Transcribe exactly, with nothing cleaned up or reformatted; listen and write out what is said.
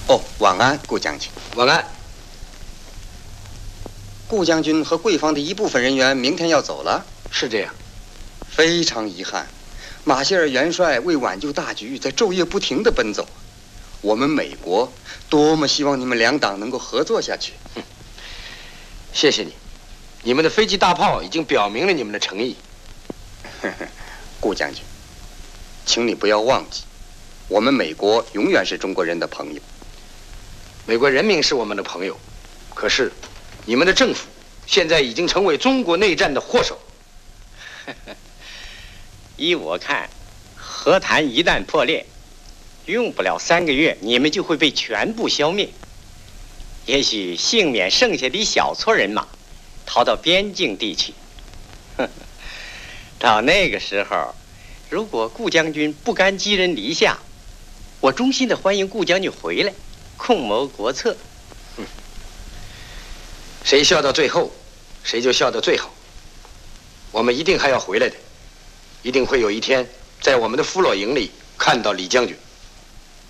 哦，晚安，顾将军。 晚安。 顾将军和贵方的一部分人员明天要走了。 是这样。 非常遗憾，马歇尔元帅为挽救大局，在昼夜不停地奔走。我们美国多么希望你们两党能够合作下去。 哼，谢谢你，你们的飞机大炮已经表明了你们的诚意。 呵呵，顾将军，请你不要忘记，我们美国永远是中国人的朋友。 美国人民是我们的朋友，可是你们的政府现在已经成为中国内战的祸首。 依我看，和谈一旦破裂，用不了三个月，你们就会被全部消灭。也许幸免剩下的一小撮人马，逃到边境地去。到那个时候，如果顾将军不甘寄人篱下，我衷心的欢迎顾将军回来，共谋国策。 嗯，谁笑到最后，谁就笑得最好。我们一定还要回来的，一定会有一天在我们的夫罗营里看到李将军。